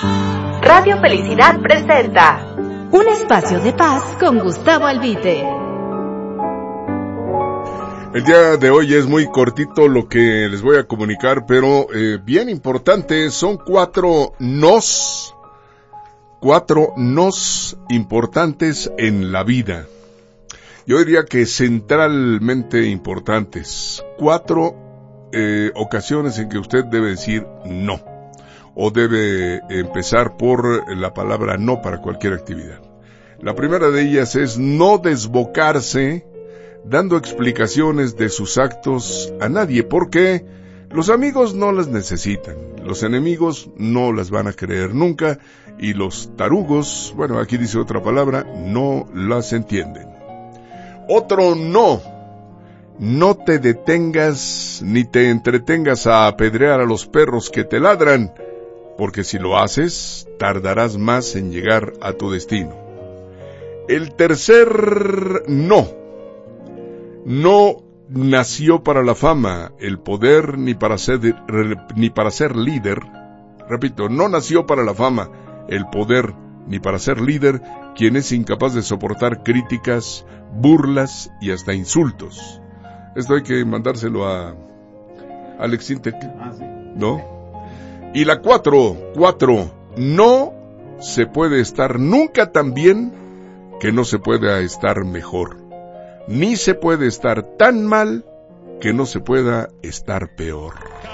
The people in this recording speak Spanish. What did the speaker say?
Radio Felicidad presenta un espacio de paz con Gustavo Albite. El día de hoy es muy cortito lo que les voy a comunicar, pero bien importante. Son cuatro nos importantes en la vida. Yo diría que centralmente importantes. 4 ocasiones en que usted debe decir no, o debe empezar por la palabra no para cualquier actividad. La primera de ellas es no desbocarse dando explicaciones de sus actos a nadie, porque los amigos no las necesitan, los enemigos no las van a creer nunca, y los tarugos, bueno, aquí dice otra palabra, no las entienden. Otro no. No te detengas ni te entretengas a apedrear a los perros que te ladran, porque si lo haces, tardarás más en llegar a tu destino. El tercer no. No nació para la fama, el poder, ni para ser líder. Repito, no nació para la fama, el poder, ni para ser líder, quien es incapaz de soportar críticas, burlas y hasta insultos. Esto hay que mandárselo a Alex Intec, ¿no? Y la 4, no se puede estar nunca tan bien que no se pueda estar mejor, ni se puede estar tan mal que no se pueda estar peor.